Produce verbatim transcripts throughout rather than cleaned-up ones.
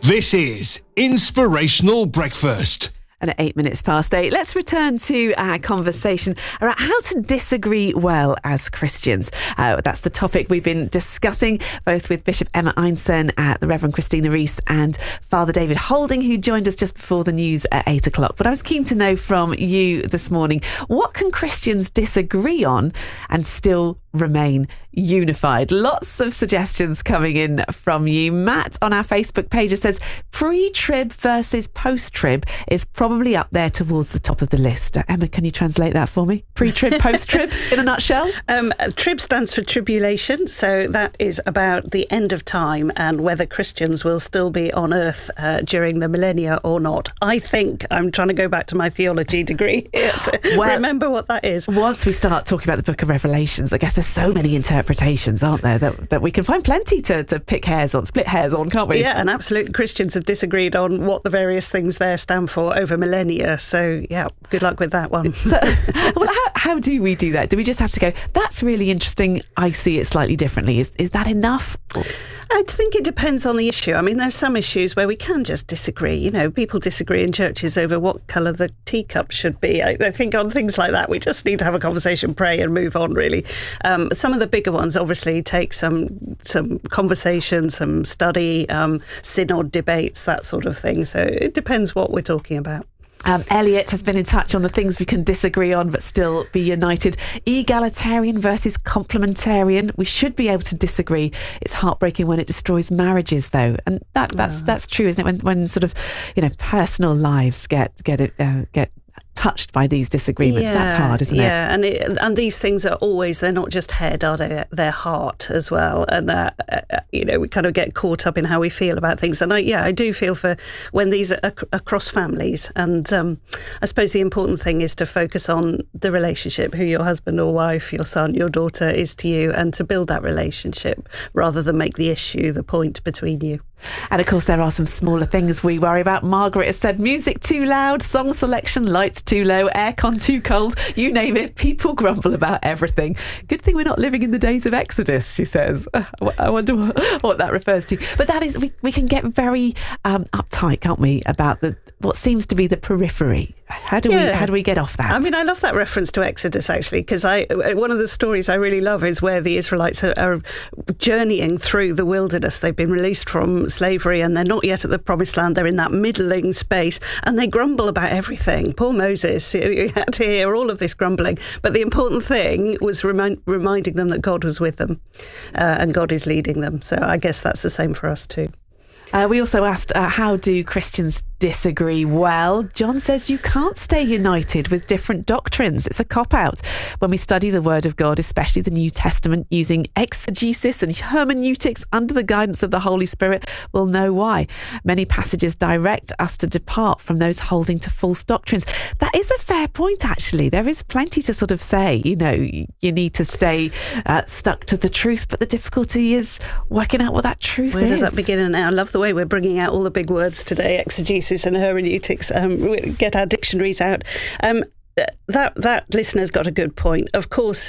This is Inspirational Breakfast. And at eight minutes past eight, let's return to our conversation about how to disagree well as Christians. Uh, that's the topic we've been discussing, both with Bishop Emma Einson, uh, the Reverend Christina Rees, and Father David Holding, who joined us just before the news at eight o'clock. But I was keen to know from you this morning, what can Christians disagree on and still remain unified? Lots of suggestions coming in from you. Matt on our Facebook page says pre-trib versus post-trib is probably up there towards the top of the list. Uh, Emma, can you translate that for me? Pre-trib, post-trib in a nutshell? Um, trib stands for tribulation, so that is about the end of time and whether Christians will still be on earth uh, during the millennia or not. I think I'm trying to go back to my theology degree to well, remember what that is. Once we start talking about the book of Revelations, I guess there's so many interpretations, aren't there, that, that we can find plenty to, to pick hairs on, split hairs on, can't we? Yeah, and absolutely Christians have disagreed on what the various things there stand for over millennia. So, yeah, good luck with that one. So, well, how, how do we do that? Do we just have to go, that's really interesting, I see it slightly differently? Is, is that enough? I think it depends on the issue. I mean, there's some issues where we can just disagree. You know, people disagree in churches over what colour the teacup should be. I, I think on things like that, we just need to have a conversation, pray and move on, really. Um, some of the bigger ones obviously take some some conversation, some study, um, synod debates, that sort of thing. So it depends what we're talking about. Um, Elliot has been in touch on the things we can disagree on but still be united. Egalitarian versus complementarian. We should be able to disagree. It's heartbreaking when it destroys marriages, though, and that that's oh. that's true, isn't it? When when sort of you know personal lives get get it uh, get. touched by these disagreements. Yeah, that's hard, isn't yeah. it? Yeah, and and these things are always, they're not just head, are they? They're heart as well. And, uh, uh, you know, we kind of get caught up in how we feel about things. And, I, yeah, I do feel for when these are ac- across families. And um, I suppose the important thing is to focus on the relationship, who your husband or wife, your son, your daughter is to you, and to build that relationship rather than make the issue the point between you. And of course there are some smaller things we worry about. Margaret has said music too loud, song selection, lights too low, aircon too cold, you name it, people grumble about everything. Good thing we're not living in the days of Exodus, she says. I wonder what, what that refers to. But that is, we, we can get very um, uptight, can't we, about the what seems to be the periphery. How do yeah. we how do we get off that? I mean, I love that reference to Exodus, actually, because I one of the stories I really love is where the Israelites are, are journeying through the wilderness. They've been released from slavery and they're not yet at the promised land. They're in that middling space and they grumble about everything. Poor Moses, you had to hear all of this grumbling. But the important thing was remind, reminding them that God was with them uh, and God is leading them. So I guess that's the same for us too. Uh, we also asked, uh, how do Christians disagree well? John says you can't stay united with different doctrines. It's a cop-out. When we study the Word of God, especially the New Testament, using exegesis and hermeneutics under the guidance of the Holy Spirit, we'll know why. Many passages direct us to depart from those holding to false doctrines. That is a fair point, actually. There is plenty to sort of say, you know, you need to stay uh, stuck to the truth, but the difficulty is working out what that truth Where is. Where does that begin and end? I love the way we're bringing out all the big words today, exegesis and hermeneutics. Um, we get our dictionaries out. Um, that that listener's got a good point. Of course,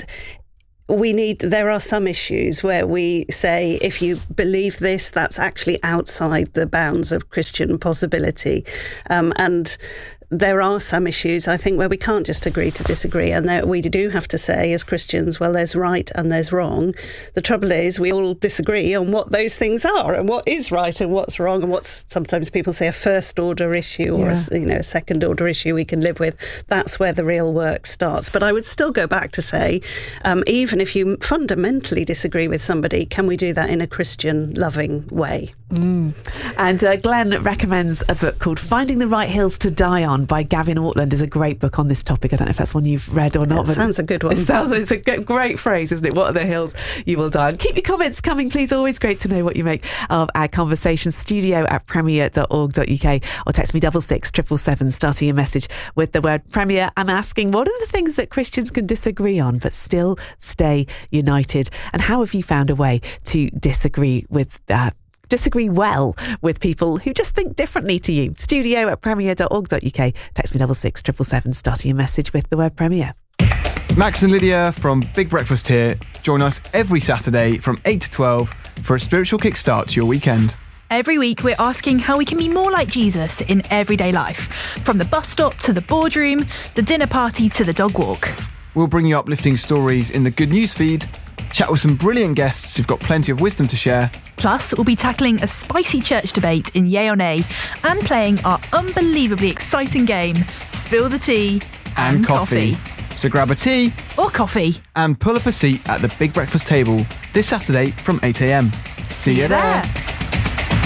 we need. There are some issues where we say, if you believe this, that's actually outside the bounds of Christian possibility, um, and there are some issues, I think, where we can't just agree to disagree, and there, we do have to say as Christians, well, there's right and there's wrong. The trouble is we all disagree on what those things are and what is right and what's wrong and what's sometimes people say a first order issue or yeah. a, you know, a second order issue we can live with. That's where the real work starts. But I would still go back to say, um, even if you fundamentally disagree with somebody, can we do that in a Christian loving way? Mm. And uh, Glenn recommends a book called Finding the Right Hills to Die On by Gavin Ortland. Is a great book on this topic. I don't know if that's one you've read or not. It sounds a good one. It sounds, it's a great phrase, isn't it? What are the hills you will die on? Keep your comments coming, please. Always great to know what you make of our conversation. Studio at premier dot org dot uk or text me double six triple seven, starting your message with the word Premier. I'm asking, what are the things that Christians can disagree on but still stay united? And how have you found a way to disagree with uh, disagree well with people who just think differently to you? Studio at premier dot org dot uk. Text me double six triple seven, starting your message with the word Premier. Max and Lydia from Big Breakfast here. Join us every Saturday from eight to twelve for a spiritual kickstart to your weekend. Every week, we're asking how we can be more like Jesus in everyday life, from the bus stop to the boardroom, the dinner party to the dog walk. We'll bring you uplifting stories in the Good News feed, chat with some brilliant guests who've got plenty of wisdom to share. Plus, we'll be tackling a spicy church debate in Yay or Nay and playing our unbelievably exciting game, Spill the Tea and, and coffee. coffee. So grab a tea or coffee and pull up a seat at the Big Breakfast table this Saturday from eight a.m. See, See you there. there.